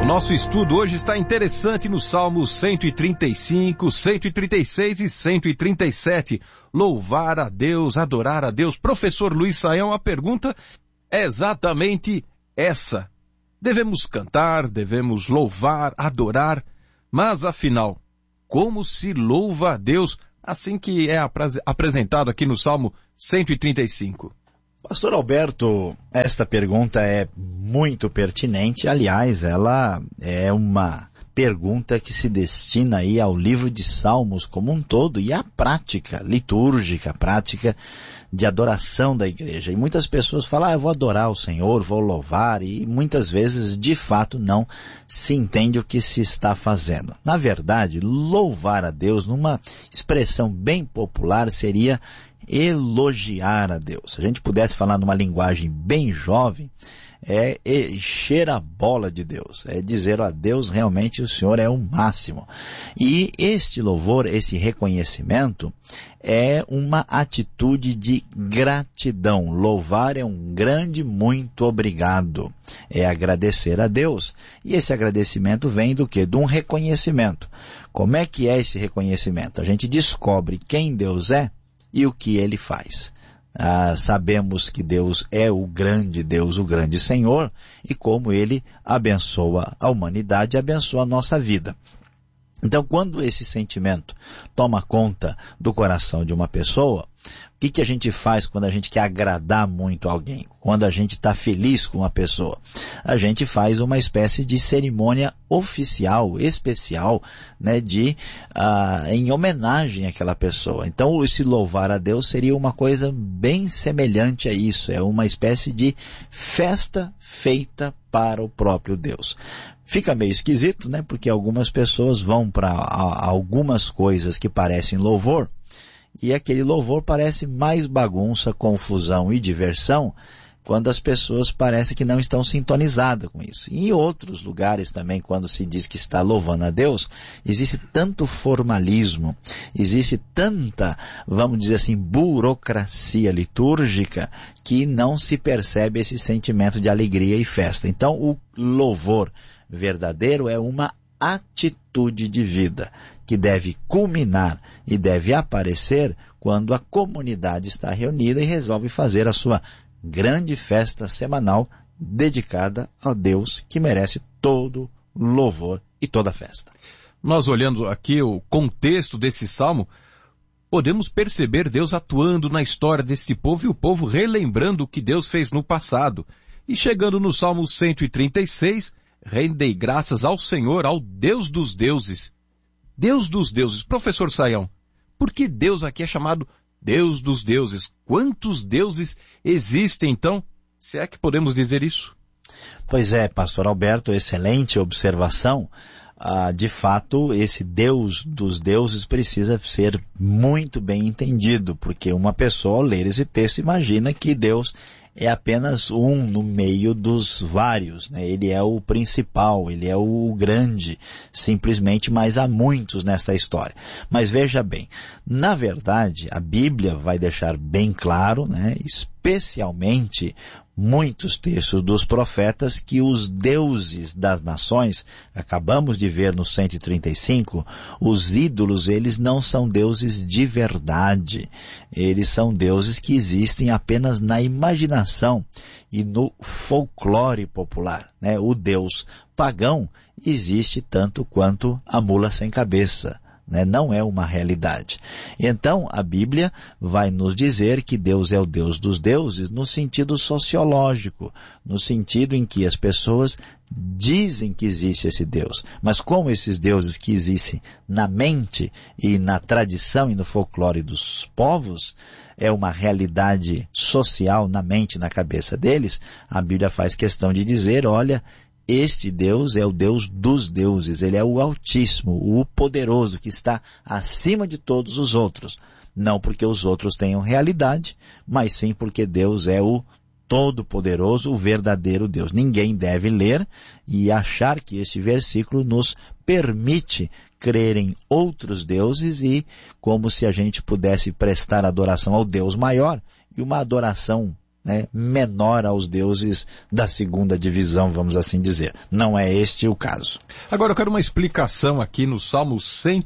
O nosso estudo hoje está interessante no Salmos 135, 136 e 137. Louvar a Deus, adorar a Deus. Professor Luiz Saião, a pergunta é exatamente essa. Devemos cantar, devemos louvar, adorar, mas afinal, como se louva a Deus assim que é apresentado aqui no Salmo 135? Pastor Alberto, esta pergunta é muito pertinente. Aliás, ela é uma pergunta que se destina aí ao livro de Salmos como um todo e à prática litúrgica, a prática de adoração da igreja. E muitas pessoas falam, eu vou adorar o Senhor, vou louvar, e muitas vezes, de fato, não se entende o que se está fazendo. Na verdade, louvar a Deus, numa expressão bem popular, seria elogiar a Deus. Se a gente pudesse falar numa linguagem bem jovem, é encher a bola de Deus, é dizer a Deus realmente o Senhor é o máximo. E este louvor, esse reconhecimento, é uma atitude de gratidão. Louvar é um grande muito obrigado, é agradecer a Deus. E esse agradecimento vem do quê? De um reconhecimento. Como é que é esse reconhecimento? A gente descobre quem Deus é e o que Ele faz. Sabemos que Deus é o grande Deus, o grande Senhor, e como Ele abençoa a humanidade, abençoa a nossa vida. Então, quando esse sentimento toma conta do coração de uma pessoa, o que a gente faz quando a gente quer agradar muito alguém? Quando a gente está feliz com uma pessoa? A gente faz uma espécie de cerimônia oficial, especial, né, em homenagem àquela pessoa. Então, esse louvar a Deus seria uma coisa bem semelhante a isso. É uma espécie de festa feita para o próprio Deus. Fica meio esquisito, né? Porque algumas pessoas vão para algumas coisas que parecem louvor, e aquele louvor parece mais bagunça, confusão e diversão, quando as pessoas parecem que não estão sintonizadas com isso. E em outros lugares também, quando se diz que está louvando a Deus, existe tanto formalismo, existe tanta, vamos dizer assim, burocracia litúrgica, que não se percebe esse sentimento de alegria e festa. Então, o louvor verdadeiro é uma atitude de vida que deve culminar e deve aparecer quando a comunidade está reunida e resolve fazer a sua grande festa semanal dedicada ao Deus que merece todo louvor e toda festa. Nós olhando aqui o contexto desse salmo, podemos perceber Deus atuando na história desse povo e o povo relembrando o que Deus fez no passado. E chegando no Salmo 136, rendei graças ao Senhor, ao Deus dos deuses. Deus dos deuses. Professor Saião, por que Deus aqui é chamado Deus dos deuses? Quantos deuses existem então? Se é que podemos dizer isso? Pois é, pastor Alberto, excelente observação. De fato, esse Deus dos deuses precisa ser muito bem entendido, porque uma pessoa ao ler esse texto imagina que Deus é apenas um no meio dos vários, né? Ele é o principal, ele é o grande, simplesmente, mas há muitos nesta história. Mas veja bem, na verdade, a Bíblia vai deixar bem claro, né, especialmente muitos textos dos profetas, que os deuses das nações, acabamos de ver no 135, os ídolos, eles não são deuses de verdade. Eles são deuses que existem apenas na imaginação e no folclore popular, né? O Deus pagão existe tanto quanto a mula sem cabeça, né? Não é uma realidade. Então, a Bíblia vai nos dizer que Deus é o Deus dos deuses no sentido sociológico, no sentido em que as pessoas dizem que existe esse Deus. Mas como esses deuses que existem na mente e na tradição e no folclore dos povos é uma realidade social na mente e na cabeça deles, a Bíblia faz questão de dizer, olha, este Deus é o Deus dos deuses, Ele é o Altíssimo, o Poderoso, que está acima de todos os outros. Não porque os outros tenham realidade, mas sim porque Deus é o Todo-Poderoso, o verdadeiro Deus. Ninguém deve ler e achar que esse versículo nos permite crer em outros deuses e como se a gente pudesse prestar adoração ao Deus maior e uma adoração né, menor aos deuses da segunda divisão, vamos assim dizer. Não é este o caso. Agora eu quero uma explicação aqui no Salmo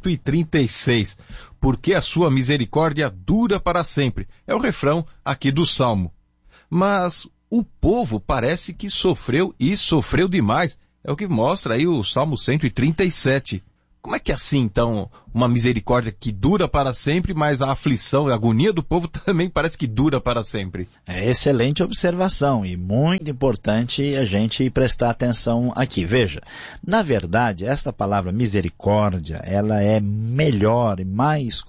136. Porque a sua misericórdia dura para sempre. É o refrão aqui do Salmo. Mas o povo parece que sofreu e sofreu demais. É o que mostra aí o Salmo 137. Como é que é assim, então, uma misericórdia que dura para sempre, mas a aflição e a agonia do povo também parece que dura para sempre? É excelente observação e muito importante a gente prestar atenção aqui. Veja, na verdade, esta palavra misericórdia, ela é melhor e mais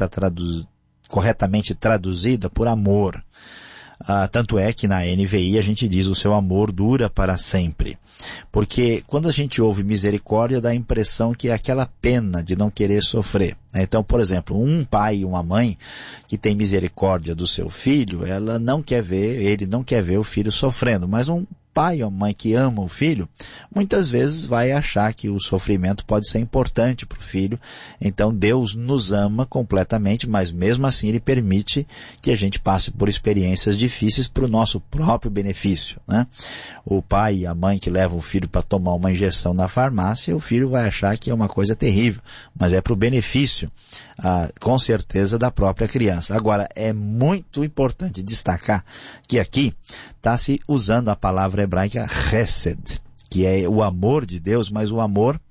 corretamente traduzida por amor. Tanto é que na NVI a gente diz o seu amor dura para sempre. Porque quando a gente ouve misericórdia dá a impressão que é aquela pena de não querer sofrer. Então, por exemplo, um pai e uma mãe que tem misericórdia do seu filho, ele não quer ver o filho sofrendo, mas um pai ou mãe que ama o filho, muitas vezes vai achar que o sofrimento pode ser importante para o filho. Então Deus nos ama completamente, mas mesmo assim Ele permite que a gente passe por experiências difíceis para o nosso próprio benefício, né? O pai e a mãe que levam o filho para tomar uma injeção na farmácia, o filho vai achar que é uma coisa terrível, mas é para o benefício, com certeza, da própria criança. Agora, é muito importante destacar que aqui está se usando a palavra hebraica chesed, que é o amor de Deus, mas o amor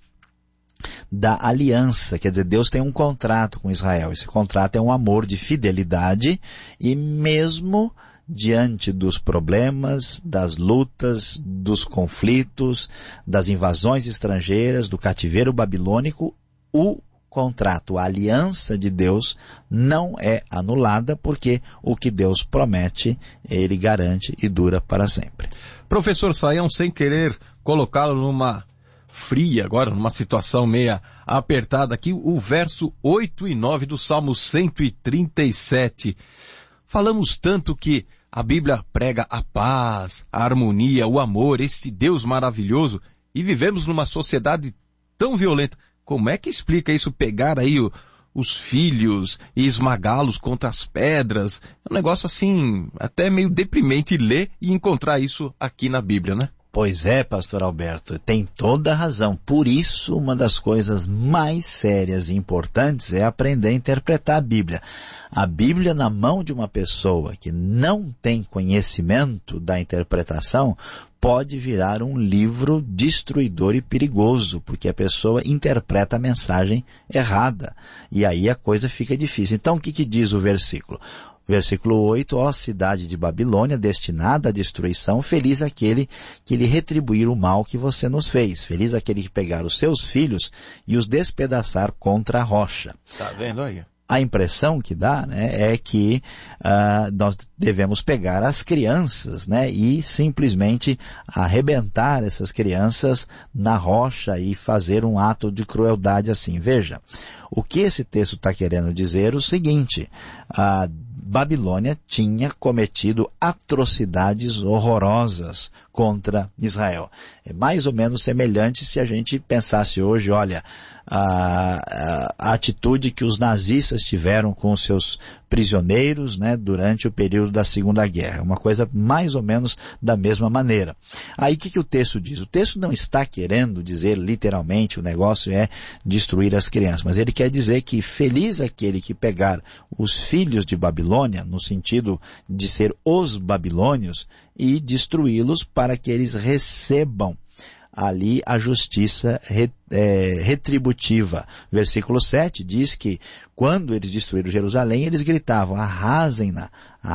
da aliança. Quer dizer, Deus tem um contrato com Israel. Esse contrato é um amor de fidelidade e mesmo diante dos problemas, das lutas, dos conflitos, das invasões estrangeiras, do cativeiro babilônico, o contrato, a aliança de Deus não é anulada, porque o que Deus promete, Ele garante e dura para sempre. Professor Sayão, sem querer colocá-lo numa fria agora, numa situação meia apertada aqui, o verso 8 e 9 do Salmo 137. Falamos tanto que a Bíblia prega a paz, a harmonia, o amor, esse Deus maravilhoso, e vivemos numa sociedade tão violenta. Como é que explica isso, pegar aí os filhos e esmagá-los contra as pedras? É um negócio assim, até meio deprimente ler e encontrar isso aqui na Bíblia, né? Pois é, pastor Alberto, tem toda a razão. Por isso, uma das coisas mais sérias e importantes é aprender a interpretar a Bíblia. A Bíblia na mão de uma pessoa que não tem conhecimento da interpretação pode virar um livro destruidor e perigoso, porque a pessoa interpreta a mensagem errada. E aí a coisa fica difícil. Então, o que diz o versículo? Versículo 8, ó cidade de Babilônia, destinada à destruição, feliz aquele que lhe retribuir o mal que você nos fez. Feliz aquele que pegar os seus filhos e os despedaçar contra a rocha. Tá vendo aí? A impressão que dá, né, é que nós devemos pegar as crianças, né, e simplesmente arrebentar essas crianças na rocha e fazer um ato de crueldade assim. Veja, o que esse texto está querendo dizer é o seguinte: a Babilônia tinha cometido atrocidades horrorosas contra Israel. É mais ou menos semelhante se a gente pensasse hoje, olha, a atitude que os nazistas tiveram com os seus prisioneiros, né, durante o período da Segunda Guerra. Uma coisa mais ou menos da mesma maneira. Aí o que o texto diz? O texto não está querendo dizer literalmente o negócio é destruir as crianças, mas ele quer dizer que feliz aquele que pegar os filhos de Babilônia, no sentido de ser os babilônios, e destruí-los para que eles recebam ali a justiça retributiva. Versículo 7 diz que quando eles destruíram Jerusalém, eles gritavam, arrasem-na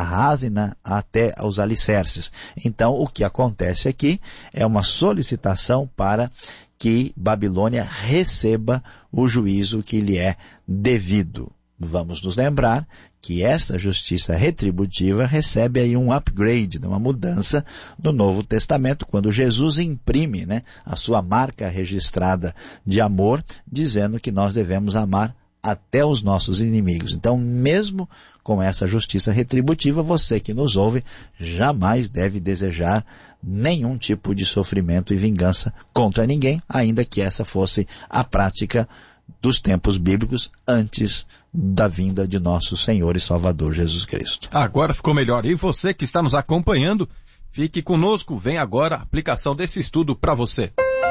até aos alicerces. Então, o que acontece aqui é uma solicitação para que Babilônia receba o juízo que lhe é devido. Vamos nos lembrar que essa justiça retributiva recebe aí um upgrade, uma mudança no Novo Testamento, quando Jesus imprime, né, a sua marca registrada de amor, dizendo que nós devemos amar até os nossos inimigos. Então, mesmo com essa justiça retributiva, você que nos ouve jamais deve desejar nenhum tipo de sofrimento e vingança contra ninguém, ainda que essa fosse a prática dos tempos bíblicos antes da vinda de nosso Senhor e Salvador Jesus Cristo. Agora ficou melhor. E você que está nos acompanhando, fique conosco. Vem agora a aplicação desse estudo para você.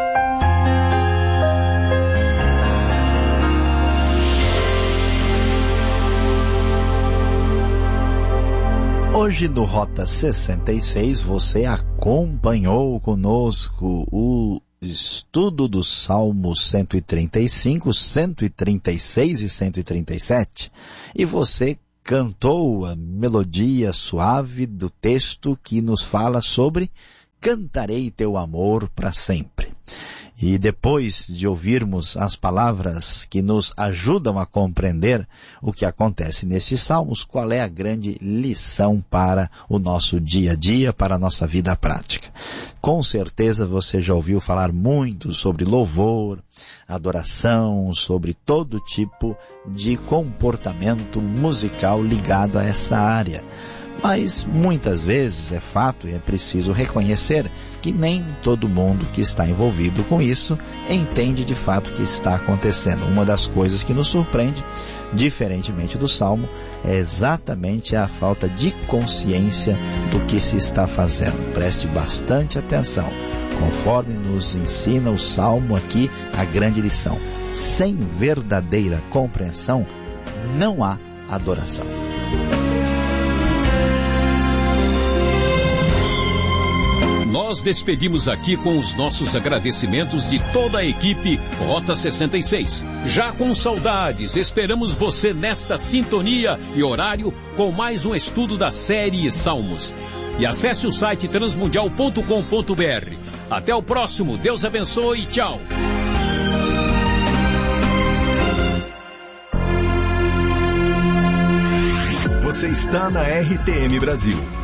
Hoje no Rota 66 você acompanhou conosco o estudo do Salmo 135, 136 e 137 e você cantou a melodia suave do texto que nos fala sobre cantarei teu amor para sempre. E depois de ouvirmos as palavras que nos ajudam a compreender o que acontece nestes salmos, qual é a grande lição para o nosso dia a dia, para a nossa vida prática? Com certeza você já ouviu falar muito sobre louvor, adoração, sobre todo tipo de comportamento musical ligado a essa área. Mas muitas vezes é fato e é preciso reconhecer que nem todo mundo que está envolvido com isso entende de fato o que está acontecendo. Uma das coisas que nos surpreende, diferentemente do Salmo, é exatamente a falta de consciência do que se está fazendo. Preste bastante atenção. Conforme nos ensina o Salmo aqui, a grande lição. Sem verdadeira compreensão, não há adoração. Nós despedimos aqui com os nossos agradecimentos de toda a equipe Rota 66. Já com saudades, esperamos você nesta sintonia e horário com mais um estudo da série Salmos. E acesse o site transmundial.com.br. Até o próximo, Deus abençoe e tchau! Você está na RTM Brasil.